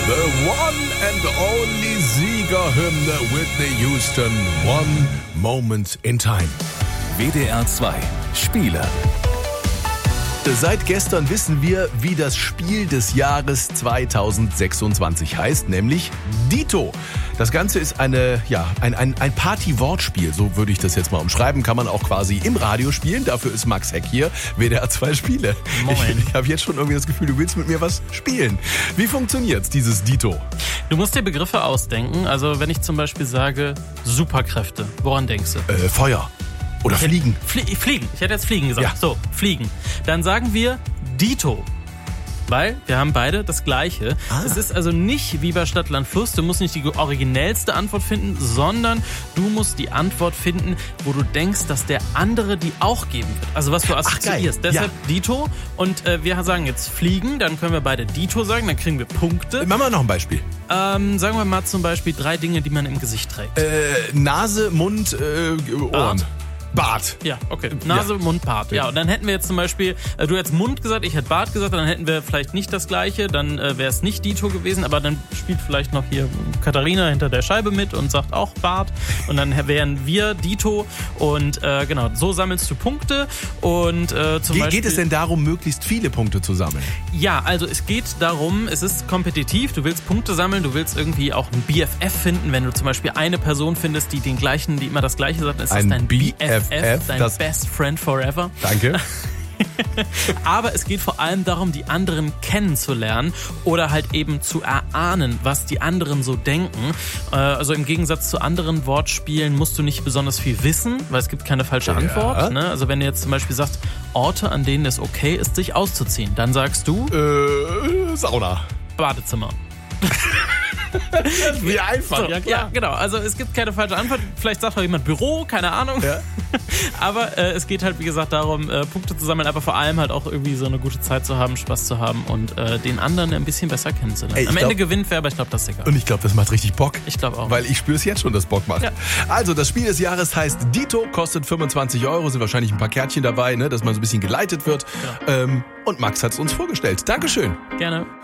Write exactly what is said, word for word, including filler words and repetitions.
The one and only Siegerhymne Whitney Houston, One Moment in Time. W D R zwei Spiele. Seit gestern wissen wir, wie das Spiel des Jahres zweitausendsechsundzwanzig heißt, nämlich Dito. Das Ganze ist eine, ja, ein, ein, ein Party-Wortspiel, so würde ich das jetzt mal umschreiben. Kann man auch quasi im Radio spielen. Dafür ist Max Heck hier, W D R zwei Spiele. Moin. Ich, ich habe jetzt schon irgendwie das Gefühl, du willst mit mir was spielen. Wie funktioniert's, dieses Dito? Du musst dir Begriffe ausdenken. Also wenn ich zum Beispiel sage Superkräfte, woran denkst du? Äh, Feuer. Oder Fliegen. Flie- Fliegen. Ich hätte jetzt Fliegen gesagt. Ja. So, Fliegen. Dann sagen wir Dito. Weil wir haben beide das Gleiche. Ah. Es ist also nicht wie bei Stadt, Land, Fluss. Du musst nicht die originellste Antwort finden, sondern du musst die Antwort finden, wo du denkst, dass der andere die auch geben wird. Also was du assoziierst. geil. Deshalb Ja. Dito. Und äh, wir sagen jetzt Fliegen. Dann können wir beide Dito sagen. Dann kriegen wir Punkte. Machen wir noch ein Beispiel. Ähm, sagen wir mal zum Beispiel drei Dinge, die man im Gesicht trägt. Äh, Nase, Mund, äh, Ohren. Bart. Bart. Ja, okay. Nase, Ja. Mund, Bart. Ja, und dann hätten wir jetzt zum Beispiel, äh, du hättest Mund gesagt, ich hätte Bart gesagt, dann hätten wir vielleicht nicht das Gleiche, dann äh, wäre es nicht Dito gewesen, aber dann spielt vielleicht noch hier Katharina hinter der Scheibe mit und sagt auch Bart und dann wären wir Dito und äh, genau, so sammelst du Punkte und äh, zum Ge- Beispiel... Geht es denn darum, möglichst viele Punkte zu sammeln? Ja, also es geht darum, es ist kompetitiv, du willst Punkte sammeln, du willst irgendwie auch ein B F F finden, wenn du zum Beispiel eine Person findest, die den gleichen, die immer das Gleiche sagt, ist das Ein dein B B F F F, F, dein das- Best Friend Forever. Danke. Aber es geht vor allem darum, die anderen kennenzulernen oder halt eben zu erahnen, was die anderen so denken. Äh, Also im Gegensatz zu anderen Wortspielen musst du nicht besonders viel wissen, weil es gibt keine falsche Ja. Antwort. Ne? Also wenn du jetzt zum Beispiel sagst, Orte, an denen es okay ist, sich auszuziehen, dann sagst du äh, Sauna. Badezimmer. Wie einfach, So, ja, genau. Also es gibt keine falsche Antwort. Vielleicht sagt auch jemand Büro, keine Ahnung. Ja. Aber äh, es geht halt, wie gesagt, darum, äh, Punkte zu sammeln, aber vor allem halt auch irgendwie so eine gute Zeit zu haben, Spaß zu haben und äh, den anderen ein bisschen besser kennenzulernen. Ey, ich Am Ende glaub- gewinnt wer, aber ich glaube, das ist egal. Und ich glaube, das macht richtig Bock. Ich glaube auch. Weil ich spüre es jetzt schon, dass Bock macht. Ja. Also, das Spiel des Jahres heißt Dito, kostet fünfundzwanzig Euro, sind wahrscheinlich ein paar Kärtchen dabei, ne, dass man so ein bisschen geleitet wird. Ja. Ähm, und Max hat es uns vorgestellt. Dankeschön. Gerne.